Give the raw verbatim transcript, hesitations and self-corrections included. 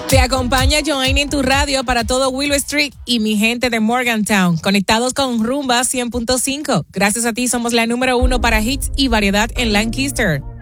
Te acompaña Joanny en tu radio para todo Willow Street y mi gente de Morgantown, conectados con Rumba cien punto cinco. Gracias a ti somos la número uno para hits y variedad en Lancaster.